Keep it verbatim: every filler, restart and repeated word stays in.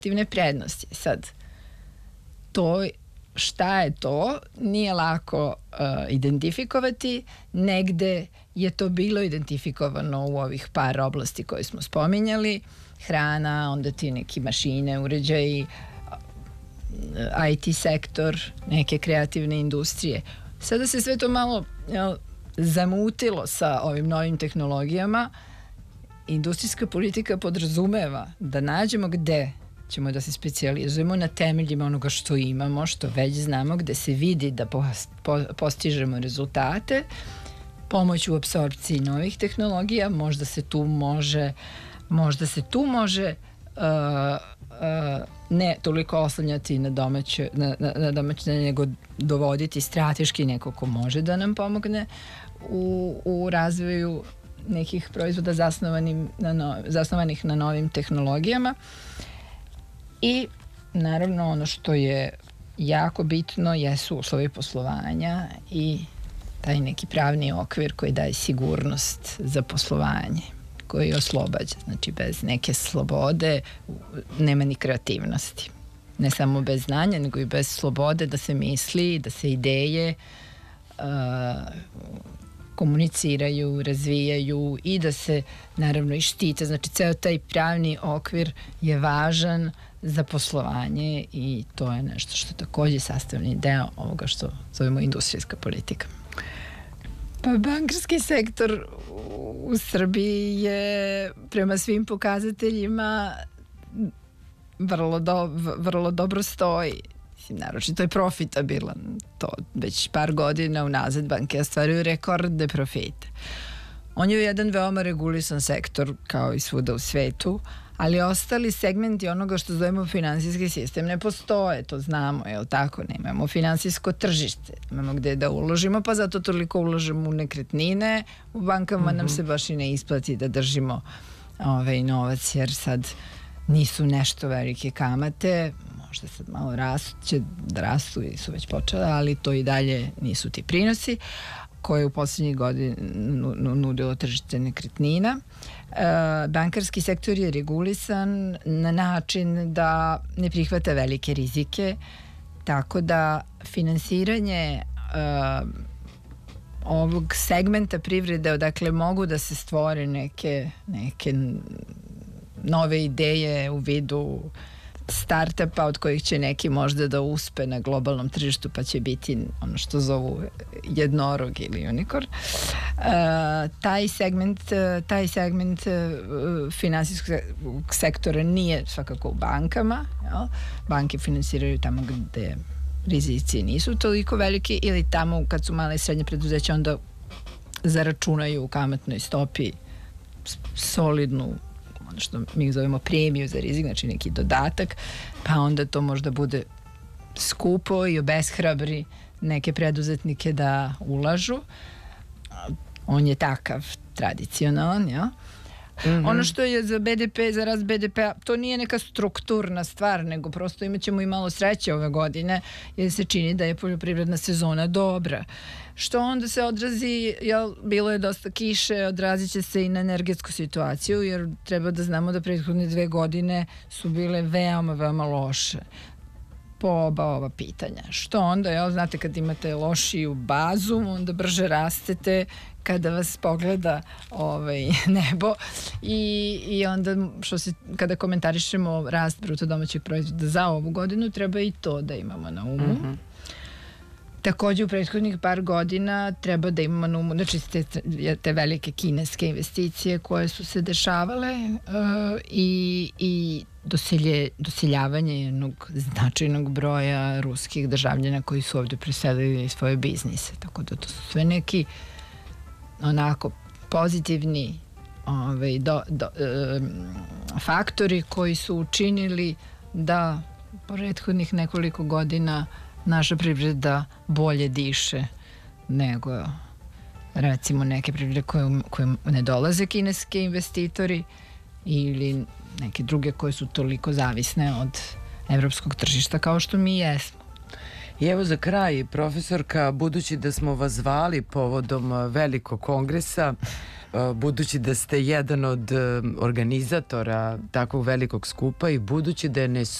kompetitivne prednosti. Sad, to šta je to, nije lako uh, identifikovati, negde je to bilo identifikovano u ovih par oblasti koje smo spominjali, hrana, onda ti neki mašine, uređaji, I T sektor, neke kreativne industrije. Sada se sve to malo jel, zamutilo sa ovim novim tehnologijama. Industrijska politika podrazumeva da nađemo gde ćemo da se specijalizujemo na temeljima onoga što imamo, što već znamo, gde se vidi da postižemo rezultate, pomoć u apsorpciji novih tehnologija, možda se tu može možda se tu može uh, uh, ne toliko oslanjati na domaće, na, na, na domaće, nego dovoditi strateški neko ko može da nam pomogne u, u razvoju nekih proizvoda zasnovanim na no, zasnovanih na novim tehnologijama. I naravno ono što je jako bitno jesu uslovi poslovanja i taj neki pravni okvir koji daje sigurnost za poslovanje, koji oslobađa. Znači bez neke slobode nema ni kreativnosti. Ne samo bez znanja, nego i bez slobode da se misli, da se ideje uh, komuniciraju, razvijaju i da se naravno i štite. Znači ceo taj pravni okvir je važan za poslovanje i to je nešto što takođe je sastavni deo ovoga što zovemo industrijska politika. Pa bankarski sektor u Srbiji je prema svim pokazateljima vrlo, do, vrlo dobro stoji. Naročito je profitabilan. To već par godina unazad banke ostvaruju rekordne profite. On je jedan veoma regulisan sektor kao i svuda u svetu, ali ostali segmenti onoga što zovemo finansijski sistem ne postoje, to znamo, je li tako? Nemamo finansijsko tržište, nemamo gde da uložimo, pa zato toliko uložimo u nekretnine, u bankama mm-hmm. nam se baš i ne isplati da držimo ovaj novac, jer sad nisu nešto velike kamate, možda sad malo rastu, će da rastu i su već počele, ali to i dalje nisu ti prinosi koje u poslednjih godina nudilo tržište nekretnina. E, bankarski sektor je regulisan na način da ne prihvata velike rizike, tako da finansiranje e, ovog segmenta privrede, odakle mogu da se stvore neke, neke nove ideje u vidu startupa od kojih će neki možda da uspe na globalnom tržištu pa će biti ono što zovu jednorog ili unicorn. Uh, taj segment, taj segment uh, finansijskog sektora nije svakako u bankama. Jel? Banke finansiraju tamo gde rizici nisu toliko veliki ili tamo kad su male i srednje preduzeća onda zaračunaju u kamatnoj stopi solidnu ono što mi zovemo premiju za rizik, znači neki dodatak, pa onda to možda bude skupo i obeshrabri neke preduzetnike da ulažu. On je takav tradicionalan, ja? Mm-hmm. Ono što je za B D P, za rast B D P-a, to nije neka strukturna stvar, nego prosto imat ćemo i malo sreće ove godine, jer se čini da je poljoprivredna sezona dobra. Što onda se odrazi, jel, bilo je dosta kiše, odrazit će se i na energetsku situaciju, jer treba da znamo da prethodne dve godine su bile veoma, veoma loše po oba ova pitanja. Što onda, jel, znate, kad imate lošiju bazu, onda brže rastete kada vas pogleda ovaj, nebo i, i onda što se, kada komentarišemo rast bruto domaćeg proizvoda za ovu godinu, treba i to da imamo na umu. Mm-hmm. Takođe u prethodnih par godina treba da imamo na umu, znači te, te velike kineske investicije koje su se dešavale uh, i, i doselje, doseljavanje jednog značajnog broja ruskih državljana koji su ovde preselili svoje biznise. Tako da to su sve neki onako pozitivni ovaj, do, do, um, faktori koji su učinili da prethodnih nekoliko godina naša privreda bolje diše nego recimo neke privrede koje, koje ne dolaze kineski investitori ili neke druge koje su toliko zavisne od evropskog tržišta kao što mi jesmo. I evo za kraj, profesorka, budući da smo vas zvali povodom velikog kongresa budući da ste jedan od organizatora takvog velikog skupa i budući da je